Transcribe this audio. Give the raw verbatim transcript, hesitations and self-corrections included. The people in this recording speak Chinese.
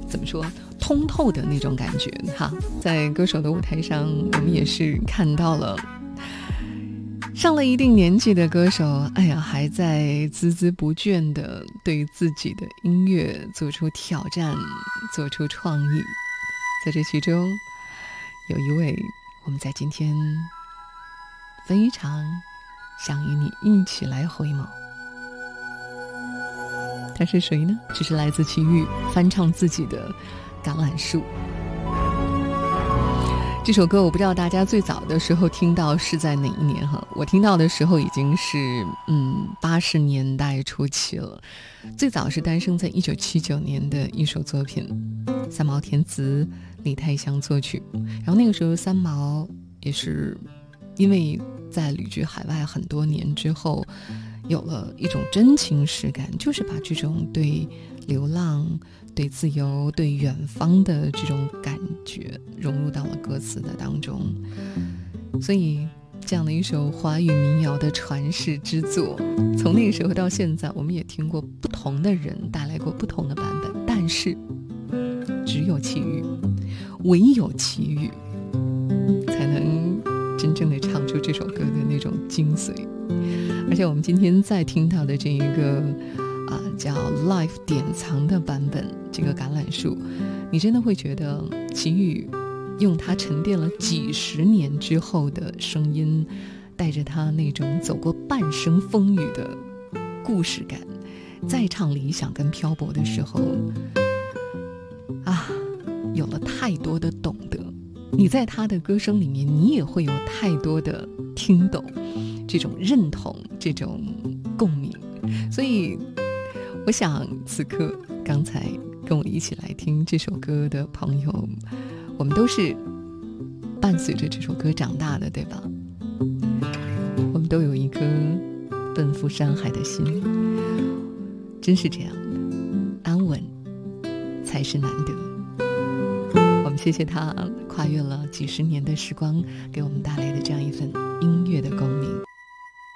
怎么说通透的那种感觉哈。在歌手的舞台上，我们也是看到了上了一定年纪的歌手，哎呀，还在孜孜不倦地对自己的音乐做出挑战，做出创意。在这其中，有一位我们在今天非常想与你一起来回眸。他是谁呢？这是来自齐豫翻唱自己的《橄榄树》。这首歌我不知道大家最早的时候听到是在哪一年哈？我听到的时候已经是嗯八十年代初期了。最早是诞生在一九七九年的一首作品，三毛填词，李泰祥作曲。然后那个时候三毛也是因为在旅居海外很多年之后，有了一种真情实感，就是把这种对流浪、对自由、对远方的这种感觉融入到了歌词的当中。所以这样的一首华语民谣的传世之作，从那个时候到现在，我们也听过不同的人带来过不同的版本，但是只有齐豫，唯有齐豫才能真正的唱出这首歌的那种精髓。而且我们今天再听到的这一个啊、呃、叫 Live 典藏的版本，这个橄榄树，你真的会觉得齐豫用他沉淀了几十年之后的声音，带着他那种走过半生风雨的故事感，再唱理想跟漂泊的时候啊，有了太多的懂得。你在他的歌声里面，你也会有太多的听懂，这种认同，这种共鸣。所以我想此刻刚才跟我一起来听这首歌的朋友，我们都是伴随着这首歌长大的，对吧？我们都有一颗奔赴山海的心，真是这样的，安稳才是难得。我们谢谢他跨越了几十年的时光，给我们带来的这样一份音乐的共鸣。